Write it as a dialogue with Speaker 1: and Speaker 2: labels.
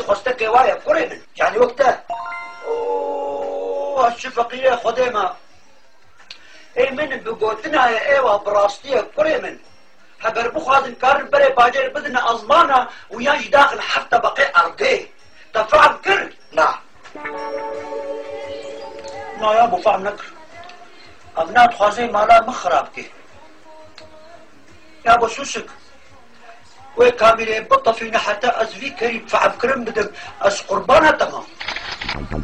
Speaker 1: خستك وايا كوري من يعني وقتها هالشفقية خديمة اي من بقوتنا يا ايوه براستية كوري من هبر بخوازن كارن بري باجر بدنا ازمانة وياش داخل حتى بقي ارقيه تفعل كر نعم يا ابو فهم نكر ابنات خوازي مالا مخرابكي يا ابو سوسك وي كاميري بطة فينا حتى ازفي كريم فعب كرم بدك از قربانة تمام